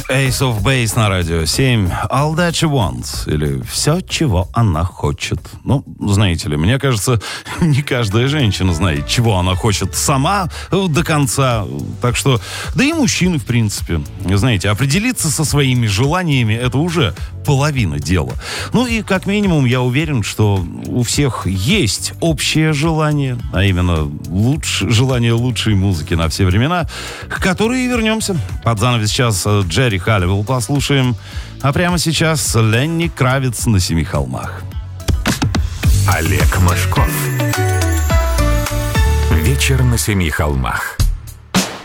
Ace of Base на радио 7. All That She Wants. Или «Все, чего она хочет». Ну, знаете ли, мне кажется, не каждая женщина знает, чего она хочет сама до конца. Так что, да и мужчины, в принципе. Знаете, определиться со своими желаниями — это уже половина дела. Ну и, как минимум, я уверен, что у всех есть общее желание, а именно желание лучшей музыки на все времена, к которой и вернемся. Под занавес сейчас Джерри Халливелл послушаем, а прямо сейчас Ленни Кравиц на Семи холмах. Олег Мошков. Вечер на Семи холмах.